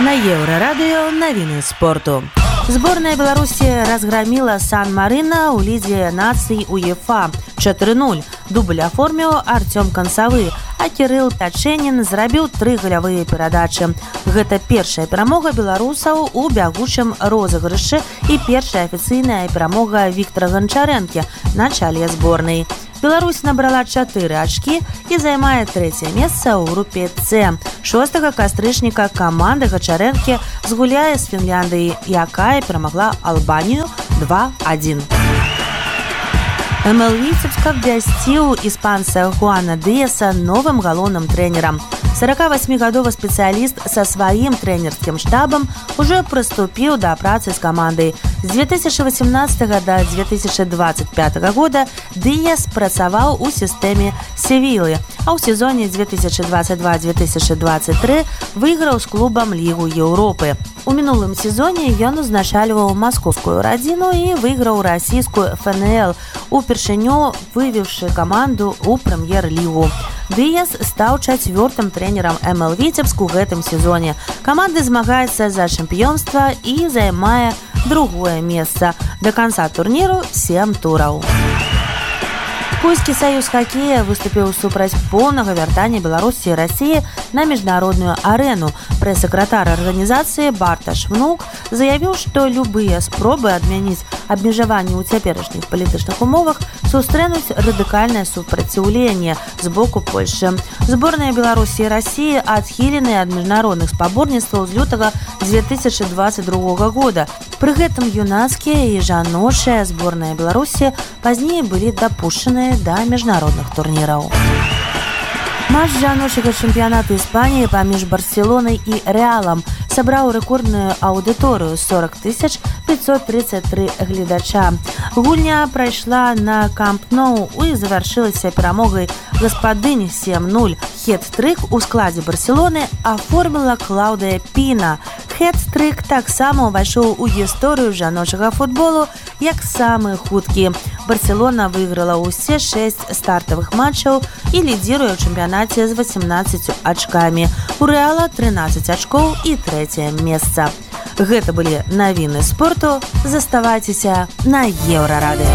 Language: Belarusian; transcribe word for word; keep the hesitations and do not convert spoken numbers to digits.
На Еўрарадыё навіны спорту. Сборная Беларуси разгромила Сан-Марино у Лиге наций УЕФА чатыры нуль. Дубль оформил Артем Концавы, а Кирилл Пячэнін зрабіў тры галявыя перадачы. Гэта першая перамога беларусаў у бягучым розыгрышы і першая афіцыйная перамога Віктора Гончарэнкі на чале зборнай. Беларусь набрала чатыры ачкі і займае трэцяе месца ў групе С. шостага кастрычніка каманда Гончарэнкі згуляе з Фінляндыяй, якая перамагла Албанію два адзін. эм эл Віцебска абвясціў іспанца Хуана Дыяса новым галоўным трэнерам. сорокавасьмігадовы спецыяліст са сваім трэнерскім штабам уже прыступіў да працы з камандай. З две тысячи восемнадцатого до две тысячи двадцать пятого года Дыяс працаваў у сістэме Севілы, а ў сезоне две тысячи двадцать два - две тысячи двадцать три выйграў з клубам Лігу Еўропы. У мінулым сезоне ён узначальваў маскоўскую радзіну і выйграў расійскую эф эн эл, упершыню вывеўшы каманду ў прэм'ер-лігу. Дыяс стаў чацвёртым трэнерам эм эл Віцебск у гэтым сезоне. Каманда змагаецца за чэмпіёнства і займае другое месца. Да канца турніру сем тураў. Польскі саюз хакея выступіў супраць поўнага вяртання Беларусі і Расіі на міжнародную арэну. Прэс-сакратар арганізацыі Барташ Внук заявіў, што любыя спробы адмяніць абмежаванні ў цяперашніх палітычных умовах сустрэнуць радыкальнае супраціўленне з боку Польшы. Зборныя Беларусі і Расіі адхілены ад міжнародных спаборніцтваў з лютага две тысячи двадцать другого года. Пры гэтым юнацкія і жаночая зборная Беларусі пазней былі дапушчаны да міжнародных турніраў. Матч жаночага чэмпіянату Іспаніі паміж Барселонай і Рэалам сабраў рэкордную аўдыторыю сорок тысяч пятьсот тридцать три гледача. Гульня прайшла на Камп Ноу і завяршылася перамогай гаспадынь сем нуль. Хет-трык у складзе Барселоны аформіла Клаўдыя Піна. Хет-трык таксама ўвайшоў у гісторыю жаночага футболу як самы хуткі. Барселона выйграла ўсе шэсць стартавых матчаў і лідзіруе ў чэмпіянаце з восемнадцатью ачкамі. У Рэала трынаццаць ачкоў і трэцяе месца. Гэта былі навіны спорту. Заставайцеся на Еўрарадыё.